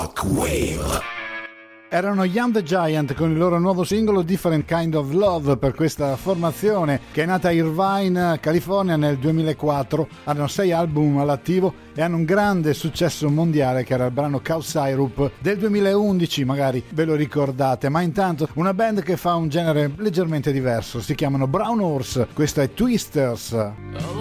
Erano Young the Giant con il loro nuovo singolo Different Kind of Love per questa formazione che è nata a Irvine, California nel 2004. Hanno 6 album all'attivo e hanno un grande successo mondiale che era il brano Cow Syrup del 2011, magari ve lo ricordate. Ma intanto una band che fa un genere leggermente diverso, si chiamano Brown Horse, questo è Twisters.